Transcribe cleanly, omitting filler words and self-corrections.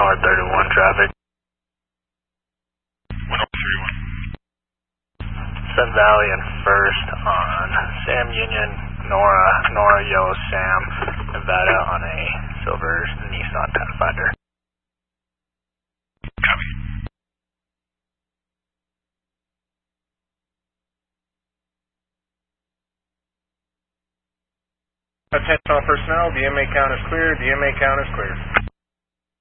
R31 traffic. 1031. Sun Valley and First on Sam Union, Nora Yellow Sam, Nevada on a silver Nissan Pathfinder. Copy. Attention all personnel, DMA count is clear, DMA count is clear.